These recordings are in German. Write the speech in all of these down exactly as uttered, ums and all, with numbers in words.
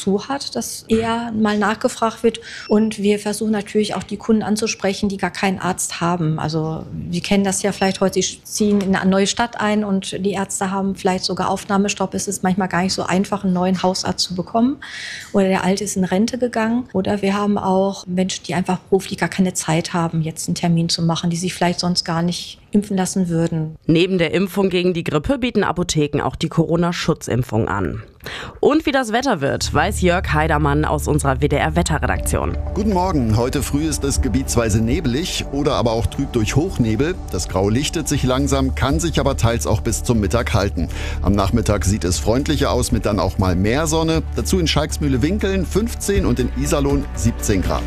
zu hat, dass eher mal nachgefragt wird. Und wir versuchen natürlich auch die Kunden anzusprechen, die gar keinen Arzt haben. Also wir kennen das ja vielleicht heute, sie ziehen in eine neue Stadt ein und die Ärzte haben vielleicht sogar Aufnahmestopp. Es ist manchmal gar nicht so einfach, einen neuen Hausarzt zu bekommen. Oder der alte ist in Rente gegangen. Oder wir haben auch Menschen, die einfach beruflich gar keine Zeit haben, jetzt einen Termin zu machen, die sich vielleicht sonst gar nicht impfen lassen würden. Neben der Impfung gegen die Grippe bieten Apotheken auch die Corona-Schutzimpfung an. Und wie das Wetter wird, weiß Jörg Heidermann aus unserer W D R-Wetterredaktion. Guten Morgen. Heute früh ist es gebietsweise nebelig oder aber auch trüb durch Hochnebel. Das Grau lichtet sich langsam, kann sich aber teils auch bis zum Mittag halten. Am Nachmittag sieht es freundlicher aus mit dann auch mal mehr Sonne. Dazu in Schalksmühle-Winkeln fünfzehn und in Iserlohn siebzehn Grad.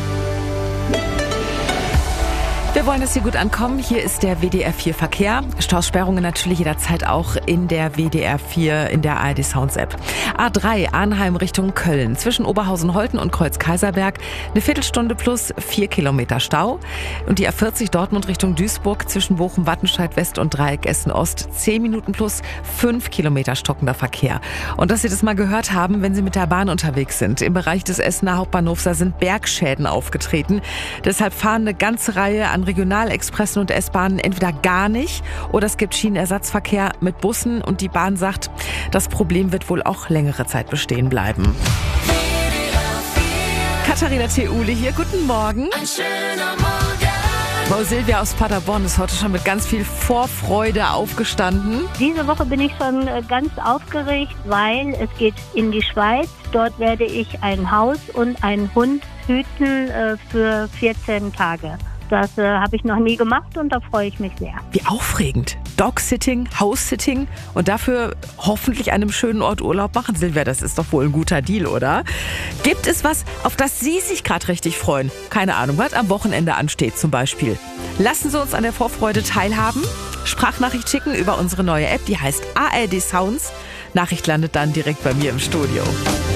Wir wollen, dass Sie gut ankommen. Hier ist der W D R vier Verkehr. Stausperrungen natürlich jederzeit auch in der W D R vier, in der A R D Sounds App. A drei Arnheim Richtung Köln. Zwischen Oberhausen-Holten und Kreuz-Kaiserberg eine Viertelstunde plus vier Kilometer Stau. Und die A vierzig Dortmund Richtung Duisburg zwischen Bochum-Wattenscheid West und Dreieck Essen-Ost. Zehn Minuten plus fünf Kilometer stockender Verkehr. Und dass Sie das mal gehört haben, wenn Sie mit der Bahn unterwegs sind. Im Bereich des Essener Hauptbahnhofs, da sind Bergschäden aufgetreten. Deshalb fahren eine ganze Reihe an Regionalexpressen und S-Bahnen entweder gar nicht oder es gibt Schienenersatzverkehr mit Bussen und die Bahn sagt, das Problem wird wohl auch längere Zeit bestehen bleiben. Katharina Theule hier, guten Morgen. Ein schöner Morgen. Frau Silvia aus Paderborn ist heute schon mit ganz viel Vorfreude aufgestanden. Diese Woche bin ich schon ganz aufgeregt, weil es geht in die Schweiz. Dort werde ich ein Haus und einen Hund hüten äh, für vierzehn Tage. Das äh, habe ich noch nie gemacht und da freue ich mich sehr. Wie aufregend. Dog-Sitting, House-Sitting und dafür hoffentlich an einem schönen Ort Urlaub machen. Silvia, das ist doch wohl ein guter Deal, oder? Gibt es was, auf das Sie sich gerade richtig freuen? Keine Ahnung, was am Wochenende ansteht zum Beispiel. Lassen Sie uns an der Vorfreude teilhaben. Sprachnachricht schicken über unsere neue App, die heißt A R D Sounds. Nachricht landet dann direkt bei mir im Studio.